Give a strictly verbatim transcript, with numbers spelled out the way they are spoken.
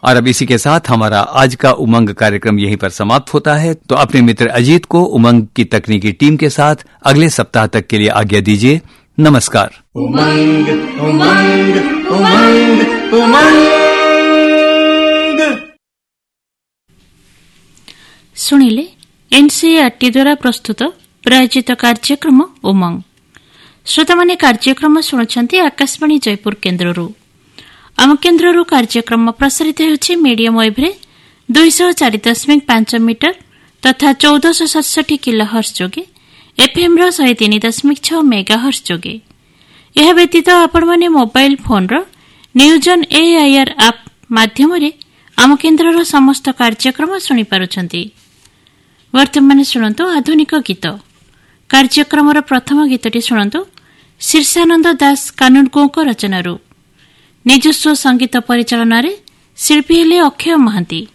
और अब इसी के साथ हमारा आज का उमंग कार्यक्रम यहीं पर समाप्त होता है। तो अपने मित्र अजीत को उमंग की तकनीकी टीम के साथ अगले सप्ताह तक के लिए आज्ञा दीजिए। नमस्कार। उमंग उमंग उमंग उमंग शुणिले एनसीईआरटी द्वारा प्रस्तुत प्रायोजित कार्यक्रम उमंग। श्रोता माने कार्यक्रम शुणुछंती आकाशवाणी जयपुर केन्द्ररू। आम केन्द्ररू कार्यक्रम प्रसारित होछि मीडियम वेव रे दुई सौ चार दशमिक पांच मीटर तथा चौदह सौ सतसठी किलो हर्स जोगे एफएम रो शहे तीन दशमिक छह मेगा हर्स जोगे। यह व्यतीत आपण माने mobile phone row news on AIR app माध्यम रे आम केन्द्रर समस्त कार्यक्रम शुनि पारुछंती। वर्तमान शुणु आधुनिक गीत। कार्यक्रम प्रथम गीतटी शुणु शीर्षानंद दास कानुनगो रचनारू। निजस्व संगीत परिचालन शिल्पी हेले अक्षय महांती।